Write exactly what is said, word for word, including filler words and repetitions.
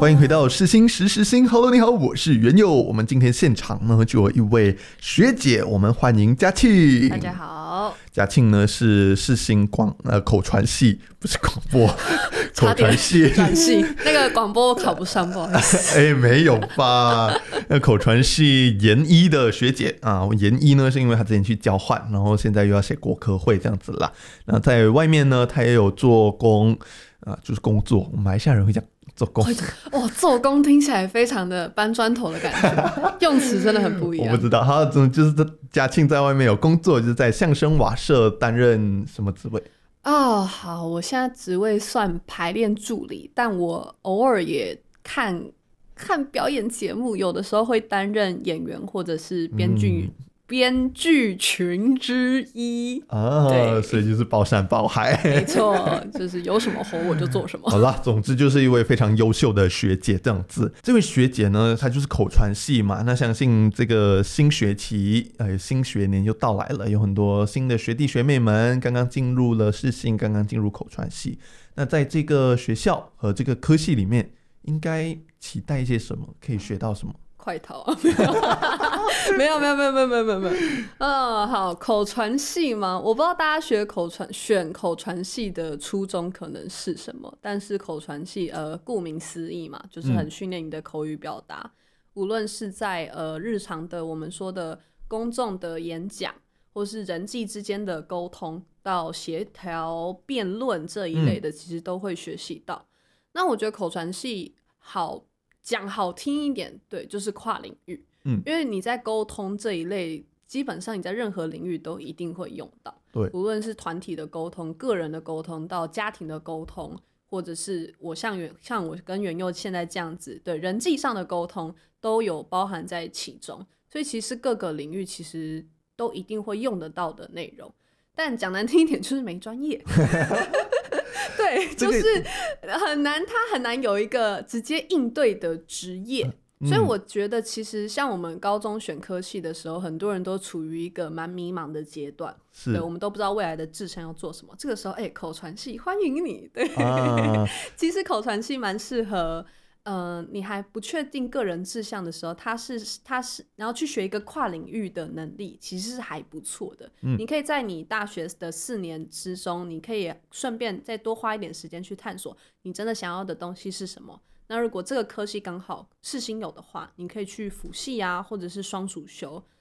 欢迎回到世新时时新 Hello 你好，我是元佑。我们今天现场呢就有一位学姐，我们欢迎嘉庆。 大家好， 嘉庆呢是世新广呃口传系，不是广播口传系转系那个广播我考不上，不好意思。 哎，没有吧？那口传系研一的学姐啊，研一呢是因为她之前去交换，然后现在又要写国科会这样子啦。那在外面呢，她也有做工啊，就是工作。我们马来西亚人会讲做工， 哇，做工听起来非常的搬砖头的感觉，用词真的很不一样。 我不知道，他就是嘉庆在外面有工作，就是在相声瓦舍担任什么职位？ 哦，好，我现在职位算排练助理，但我偶尔也看看表演节目，有的时候会担任演员或者是编剧。嗯编剧群之一啊，所以就是包山包海， 没错，就是有什么活我就做什么。 好啦，总之就是一位非常优秀的学姐这样子。这位学姐呢，她就是口传系嘛，那相信这个新学期，呃，新学年就到来了，有很多新的学弟学妹们刚刚进入了世新，刚刚进入口传系。那在这个学校和这个科系里面，应该期待一些什么？可以学到什么？ 快逃！没有没有没有没有没有没有没有。嗯，好，口传系吗？我不知道大家学口传选口传系的初衷可能是什么，但是口传系呃，顾名思义嘛，就是很训练你的口语表达，嗯、无论是在呃日常的我们说的公众的演讲，或是人际之间的沟通，到协调辩论这一类的，其实都会学习到。嗯、那我觉得口传系好。讲好听一点，对，就是跨领域，嗯，因为你在沟通这一类，基本上你在任何领域都一定会用到，对，无论是团体的沟通、个人的沟通，到家庭的沟通，或者是我像像我跟元佑现在这样子，对，人际上的沟通都有包含在其中，所以其实各个领域其实都一定会用得到的内容，但讲难听一点就是没专业。对，就是很难，他很难有一个直接应对的职业，嗯、所以我觉得其实像我们高中选科系的时候，很多人都处于一个蛮迷茫的阶段，对，我们都不知道未来的志向要做什么。这个时候，哎、欸，口传系欢迎你，对，啊、其实口传系蛮适合。呃，你还不确定个人志向的时候，他是他是然后去学一个跨领域的能力，其实是还不错的。嗯、你可以在你大学的四年之中，你可以顺便再多花一点时间去探索你真的想要的东西是什么。那如果这个科系刚好世新有的话，你可以去辅系啊，或者是双主修，